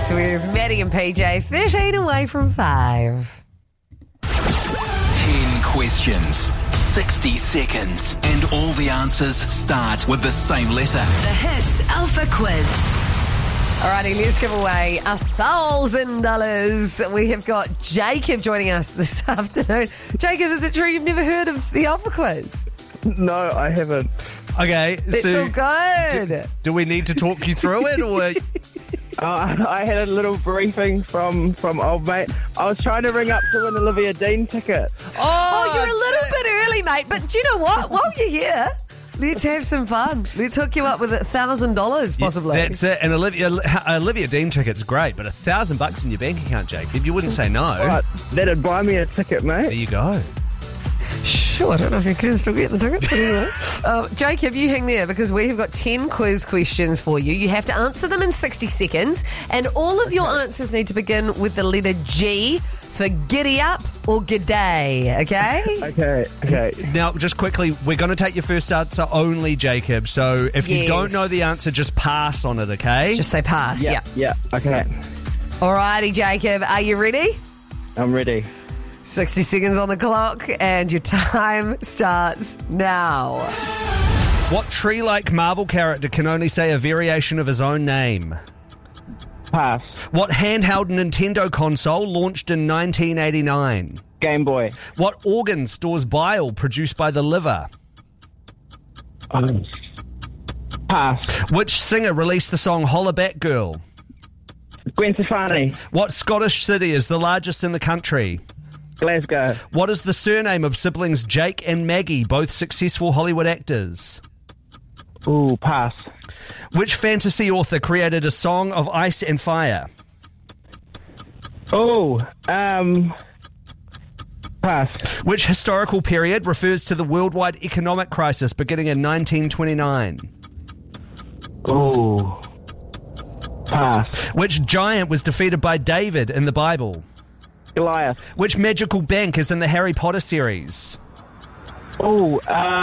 Yes, with Maddie and PJ, 13 away from 5. 10 questions, 60 seconds, and all the answers start with the same letter. The Hits Alpha Quiz. Alrighty, let's give away $1,000. We have got Jacob joining us this afternoon. Jacob, is it true you've never heard of the Alpha Quiz? No, I haven't. Okay, It's so all good. do we need to talk you through it, or I had a little briefing from old mate. I was trying to ring up to win Olivia Dean ticket. Oh, you're a little bit early, mate. But do you know what? While you're here, let's have some fun. Let's hook you up with $1,000, possibly. That's it. And Olivia Dean ticket's great, but $1,000 in your bank account, Jacob, you wouldn't say no. Right, that'd buy me a ticket, There mate. you go. Sure, I don't know if you can still get the ticket, but anyway. Jacob, you hang there because we have got 10 quiz questions for you. You have to answer them in 60 seconds, and all of your answers need to begin with the letter G for giddy up or g'day, okay? Okay. Now, just quickly, we're going to take your first answer only, Jacob. So if you Yes. don't know the answer, just pass on it, okay? Just say pass, yeah. Yeah, okay. Alrighty, Jacob, are you ready? I'm ready. 60 seconds on the clock, and your time starts now. What tree-like Marvel character can only say a variation of his own name? Pass. What handheld Nintendo console launched in 1989? Game Boy. What organ stores bile produced by the liver? Pass. Which singer released the song Holla Back Girl? Gwen Stefani. What Scottish city is the largest in the country? Glasgow. What is the surname of siblings Jake and Maggie, both successful Hollywood actors? Ooh, pass. Which fantasy author created a song of ice and fire? Oh, pass. Which historical period refers to the worldwide economic crisis beginning in 1929? Ooh, pass. Which giant was defeated by David in the Bible? Goliath. Which magical bank is in the Harry Potter series? Ooh,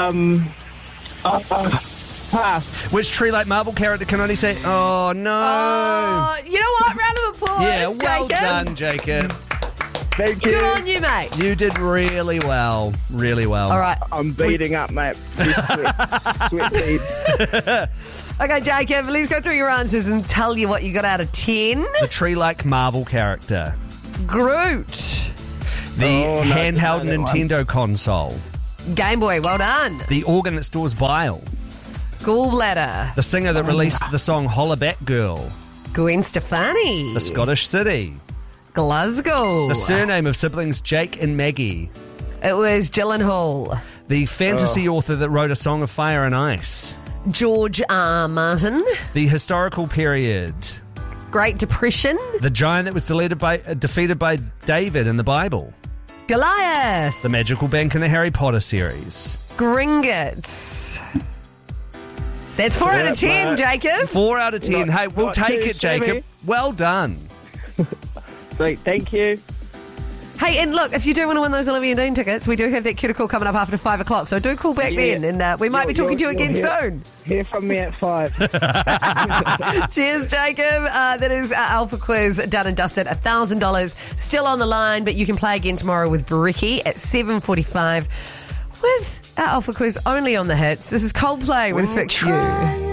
pass. Which tree-like Marvel character can only say, oh no? You know what? Round of applause, Yeah, well Jacob. done, Jacob. Thank you. Good on you, mate. You did really well. Really well. All right. I'm beating up, mate. Sweat bead. Okay, Jacob, let's go through your answers and tell you what you got out of 10. The tree-like Marvel character. Groot. The Oh, no, handheld no, that one. Nintendo console. Game Boy, well done. The organ that stores bile. Gallbladder. The singer that released the song Holla Back Girl. Gwen Stefani. The Scottish city. Glasgow. The surname of siblings Jake and Maggie. It was Gyllenhaal. The fantasy author that wrote A Song of Fire and Ice. George R. Martin. The historical period. Great Depression. The giant that was defeated by David in the Bible. Goliath. The magical bank in the Harry Potter series. Gringotts. That's 4 out of 10, mate. Jacob. 4 out of 10. Not- Hey, we'll not take too it, Jacob. shabby. Well done. Sweet, thank you. Hey, and look, if you do want to win those Olivia Dean tickets, we do have that cuticle coming up after 5 o'clock, so do call back Yeah. then, and we might be talking to you again soon. Hear from me at 5. Cheers, Jacob. That is our Alpha Quiz done and dusted. $1,000 still on the line, but you can play again tomorrow with Bricky at 7:45 with our Alpha Quiz only on the hits. This is Coldplay with Fix You.